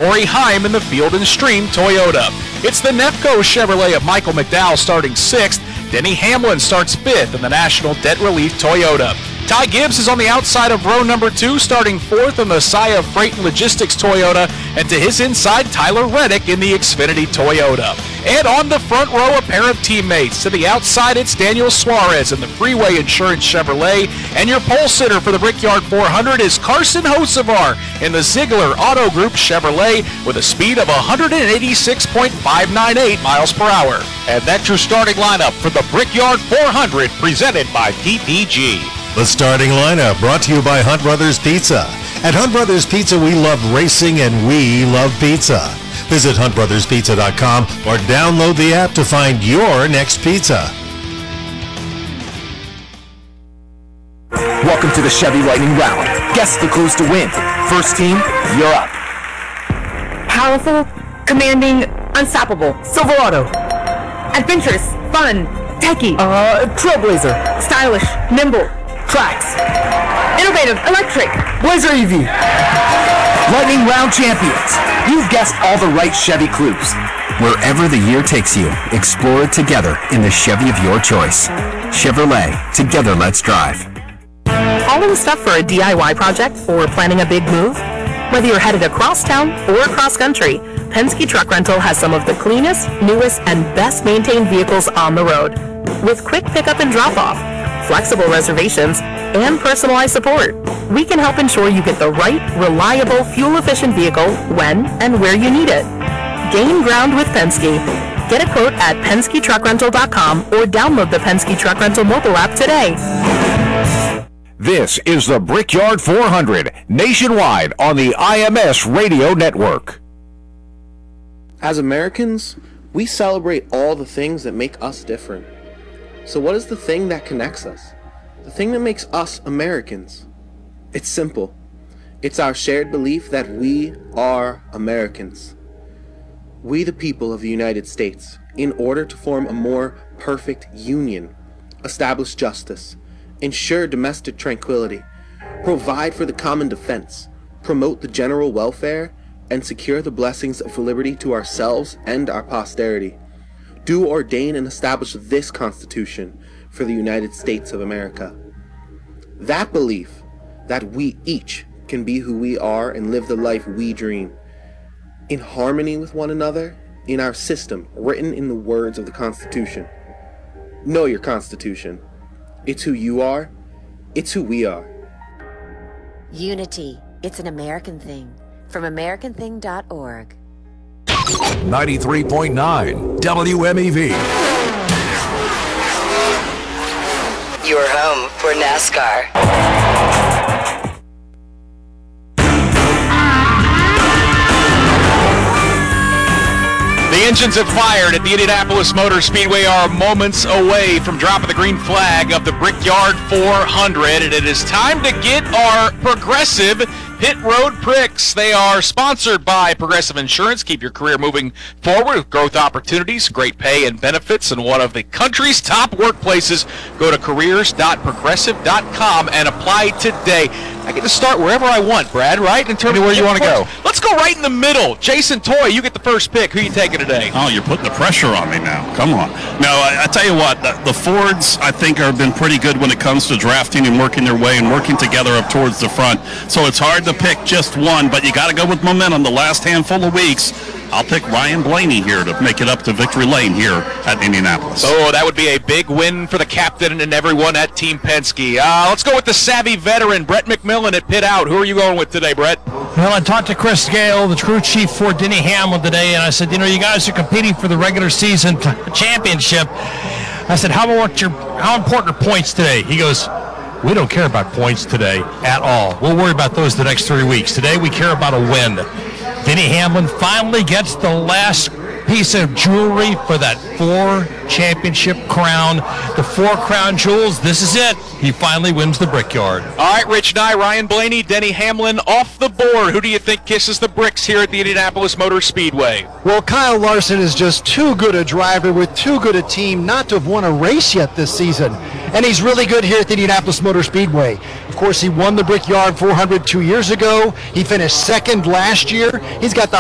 Corey Heim in the Field & Stream Toyota. It's the Nefco Chevrolet of Michael McDowell starting 6th. Denny Hamlin starts 5th in the National Debt Relief Toyota. Ty Gibbs is on the outside of row number 2, starting 4th in the Saia Freight and Logistics Toyota, and to his inside, Tyler Reddick in the Xfinity Toyota. And on the front row, a pair of teammates. To the outside, it's Daniel Suarez in the Freeway Insurance Chevrolet, and your pole sitter for the Brickyard 400 is Carson Hocevar in the Ziegler Auto Group Chevrolet with a speed of 186.598 miles per hour. And that's your starting lineup for the Brickyard 400, presented by PPG. The starting lineup brought to you by Hunt Brothers Pizza. At Hunt Brothers Pizza, we love racing and we love pizza. Visit huntbrotherspizza.com or download the app to find your next pizza. Welcome to the Chevy Lightning Round. Guess the clues to win. First team, you're up. Powerful, commanding, unstoppable. Silverado. Adventurous, fun, techie. Trailblazer. Stylish, nimble. Tracks. Innovative, electric. Blazer EV. Lightning Round champions. You've guessed all the right Chevy clues. Wherever the year takes you, explore it together in the Chevy of your choice. Chevrolet, together let's drive. Hauling stuff for a DIY project or planning a big move? Whether you're headed across town or across country, Penske Truck Rental has some of the cleanest, newest, and best maintained vehicles on the road. With quick pickup and drop-off, flexible reservations, and personalized support, we can help ensure you get the right, reliable, fuel-efficient vehicle when and where you need it. Gain ground with Penske. Get a quote at PenskeTruckRental.com or download the Penske Truck Rental mobile app today. This is the Brickyard 400, nationwide on the IMS Radio Network. As Americans, we celebrate all the things that make us different. So what is the thing that connects us? The thing that makes us Americans? It's simple. It's our shared belief that we are Americans. We, the people of the United States, in order to form a more perfect union, establish justice, ensure domestic tranquility, provide for the common defense, promote the general welfare, and secure the blessings of liberty to ourselves and our posterity, do ordain and establish this Constitution for the United States of America. That belief that we each can be who we are and live the life we dream, in harmony with one another, in our system written in the words of the Constitution. Know your Constitution. It's who you are. It's who we are. Unity. It's an American thing. From AmericanThing.org. 93.9 WMEV. Your home for NASCAR. The engines have fired at the Indianapolis Motor Speedway are moments away from dropping the green flag of the Brickyard 400, and it is time to get our Progressive Pit Road Pricks. They are sponsored by Progressive Insurance. Keep your career moving forward with growth opportunities, great pay and benefits, and one of the country's top workplaces. Go to careers.progressive.com and apply today. I get to start wherever I want, Brad, right? In terms Anywhere you want to go. Let's go right in the middle. Jason Toy, you get the first pick. Who are you taking today? Oh, you're putting the pressure on me now. Come on. No, I tell you what, the Fords, I think, have been pretty good when it comes to drafting and working their way and working together up towards the front. So it's hard to pick just one, but you got to go with momentum the last handful of weeks. I'll pick Ryan Blaney here to make it up to victory lane here at Indianapolis. Oh, that would be a big win for the captain and everyone at Team Penske. Let's go with the savvy veteran, Brett McMillan at Pit Out. Who are you going with today, Brett? Well, I talked to Chris Gale, the crew chief for Denny Hamlin today, and I said, you guys are competing for the regular season championship. I said, how important are points today? He goes, we don't care about points today at all. We'll worry about those the next 3 weeks. Today we care about a win. Denny Hamlin finally gets the last piece of jewelry for that 4 championship crown. The 4 crown jewels, this is it. He finally wins the Brickyard. All right, Rich Nye, Ryan Blaney, Denny Hamlin off the board. Who do you think kisses the bricks here at the Indianapolis Motor Speedway? Well, Kyle Larson is just too good a driver with too good a team not to have won a race yet this season. And he's really good here at the Indianapolis Motor Speedway. Of course, he won the Brickyard 400 2 years ago. He finished second last year. He's got the